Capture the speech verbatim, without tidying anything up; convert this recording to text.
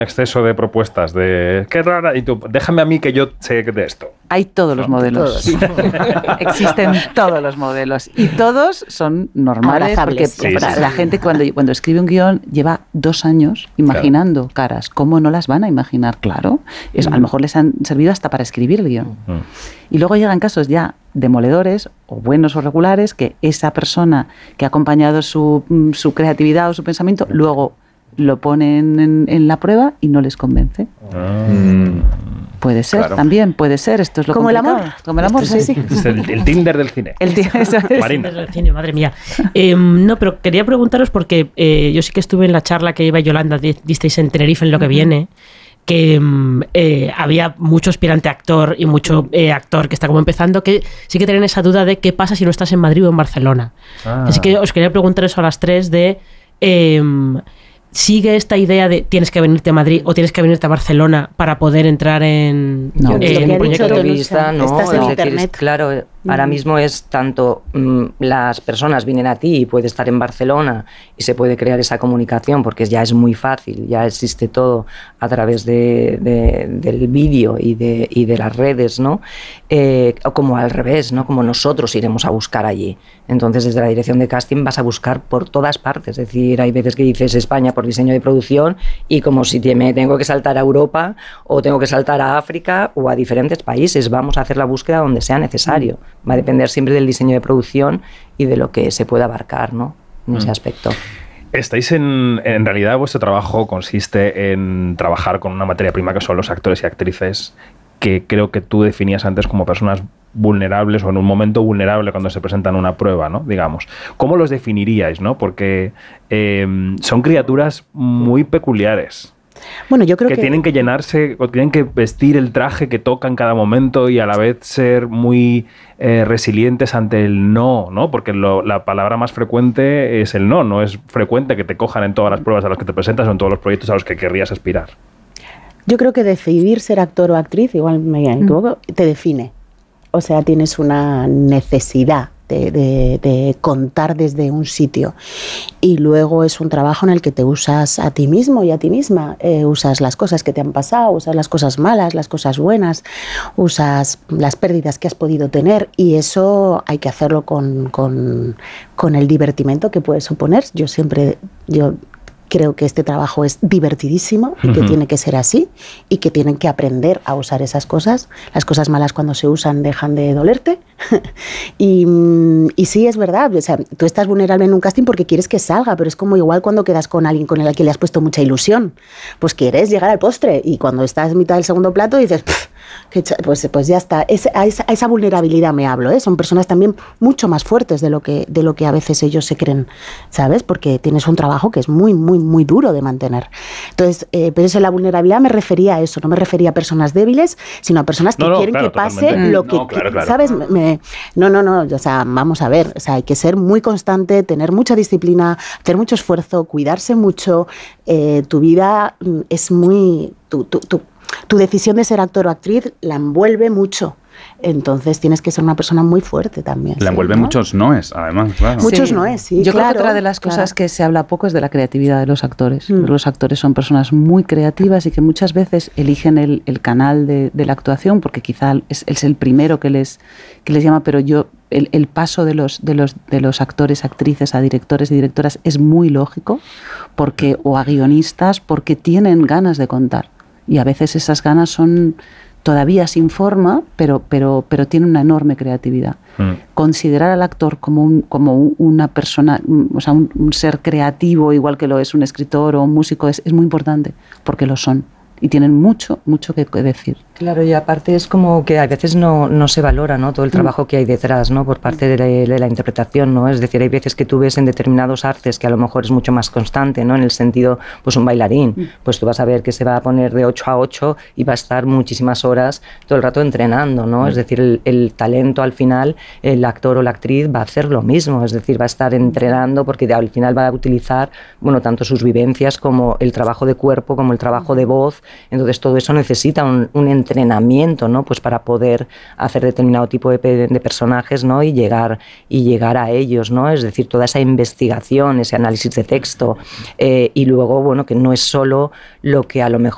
exceso de propuestas de qué rara y tú déjame a mí que yo sé de esto. Hay todos los modelos. Todos. Existen todos los modelos y todos son normales porque sí, sí, la sí. gente cuando, cuando escribe un guión lleva dos años imaginando claro. caras. ¿Cómo no las van a imaginar? Claro. Es, mm. A lo mejor les han servido hasta para escribir el guión. Mm. Y luego llegan casos ya demoledores o buenos o regulares que esa persona que ha acompañado su, su creatividad o su pensamiento mm. luego lo ponen en, en la prueba y no les convence. Mm. Puede ser, claro. también puede ser. Esto es lo como complicado. el amor. Como el amor, sí, sí. Es el, el Tinder del cine. El, t- eso es. Marina. El Tinder del cine, madre mía. Eh, no, pero quería preguntaros porque eh, yo sí que estuve en la charla que iba Yolanda, disteis en Tenerife en Lo que uh-huh. viene, que eh, había mucho aspirante actor y mucho eh, actor que está como empezando, que sí que tienen esa duda de qué pasa si no estás en Madrid o en Barcelona. Ah. Así que os quería preguntar eso a las tres de... Eh, ¿Sigue esta idea de tienes que venirte a Madrid o tienes que venirte a Barcelona para poder entrar en, no, en el proyecto? punto de vista, no, estás en es internet. Decir, claro, ahora mismo es tanto mm, las personas vienen a ti y puede estar en Barcelona y se puede crear esa comunicación porque ya es muy fácil, ya existe todo a través de, de, del vídeo y de, y de las redes, ¿no? Eh, o como al revés, ¿no? Como nosotros iremos a buscar allí. Entonces, desde la dirección de casting vas a buscar por todas partes. Es decir, hay veces que dices España por diseño de producción y como si te, me tengo que saltar a Europa o tengo que saltar a África o a diferentes países. Vamos a hacer la búsqueda donde sea necesario. Va a depender siempre del diseño de producción y de lo que se pueda abarcar, ¿no? En mm. ese aspecto. Estáis en, en realidad vuestro trabajo consiste en trabajar con una materia prima que son los actores y actrices que creo que tú definías antes como personas vulnerables o en un momento vulnerable cuando se presentan una prueba, ¿no? Digamos. ¿Cómo los definiríais, no? Porque eh, son criaturas muy peculiares. Bueno, yo creo que, que tienen que llenarse o tienen que vestir el traje que toca en cada momento y a la vez ser muy eh, resilientes ante el no, ¿no? Porque lo, la palabra más frecuente es el no. No es frecuente que te cojan en todas las pruebas a las que te presentas o en todos los proyectos a los que querrías aspirar. Yo creo que decidir ser actor o actriz, igual me equivoco, mm. te define. O sea, tienes una necesidad de, de, de contar desde un sitio. Y luego es un trabajo en el que te usas a ti mismo y a ti misma. Eh, usas las cosas que te han pasado, usas las cosas malas, las cosas buenas, usas las pérdidas que has podido tener. Y eso hay que hacerlo con, con, con el divertimento que puede suponer. Yo siempre... yo creo que este trabajo es divertidísimo y que uh-huh. tiene que ser así y que tienen que aprender a usar esas cosas. Las cosas malas cuando se usan dejan de dolerte. y, y sí, es verdad. O sea, tú estás vulnerable en un casting porque quieres que salga, pero es como igual cuando quedas con alguien con el que le has puesto mucha ilusión. Pues quieres llegar al postre y cuando estás en mitad del segundo plato dices... Pues, pues ya está, es, a, esa, a esa vulnerabilidad me hablo, ¿eh? Son personas también mucho más fuertes de lo que, de lo que a veces ellos se creen, ¿sabes? Porque tienes un trabajo que es muy, muy, muy duro de mantener. Entonces, eh, pero eso de la vulnerabilidad me refería a eso, no me refería a personas débiles, sino a personas que no, no, quieren claro, que pase totalmente. lo que, no, claro, claro. ¿sabes? Me, no, no, no, o sea, vamos a ver, o sea, hay que ser muy constante, tener mucha disciplina, hacer mucho esfuerzo, cuidarse mucho, eh, tu vida es muy... Tu, tu, tu, Tu decisión de ser actor o actriz la envuelve mucho. Entonces tienes que ser una persona muy fuerte también. La envuelve ¿no? muchos noes, además. Claro. Muchos sí. noes, sí. Yo claro, creo que otra de las claro. cosas que se habla poco es de la creatividad de los actores. Mm. Los actores son personas muy creativas y que muchas veces eligen el, el canal de, de la actuación porque quizá es, es el primero que les, que les llama, pero yo... El, el paso de los, de, los, de los actores, actrices a directores y directoras es muy lógico porque, o a guionistas porque tienen ganas de contar. Y a veces esas ganas son todavía sin forma, pero, pero, pero tienen una enorme creatividad. Mm. Considerar al actor como, un, como una persona, o sea, un, un ser creativo, igual que lo es un escritor o un músico, es, es muy importante, porque lo son. Y tienen mucho, mucho que decir. Claro, y aparte es como que a veces no, no se valora, ¿no? Todo el trabajo que hay detrás, ¿no? Por parte de la, de la interpretación, ¿no? Es decir, hay veces que tú ves en determinados artes que a lo mejor es mucho más constante, ¿no? En el sentido, pues un bailarín, pues tú vas a ver que se va a poner de ocho a ocho y va a estar muchísimas horas todo el rato entrenando, ¿no? Es decir, el, el talento al final, el actor o la actriz va a hacer lo mismo, es decir, va a estar entrenando porque al final va a utilizar, bueno, tanto sus vivencias como el trabajo de cuerpo, como el trabajo de voz. Entonces todo eso necesita un, un entrenamiento, ¿no? Pues para poder hacer determinado tipo de, de personajes, ¿no? Y llegar, y llegar a ellos, ¿no? Es decir, toda esa investigación, ese análisis de texto, eh, y luego, bueno, que no es solo lo que a lo mejor